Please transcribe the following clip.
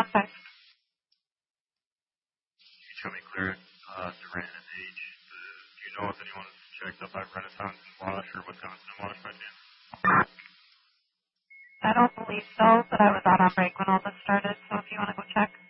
Okay. You show me clear Durant and H. Do you know if anyone's checked up by Renaissance and Wash or Wisconsin and Wash by chance? I don't believe so, but I was out on break when all this started, so if you want to go check.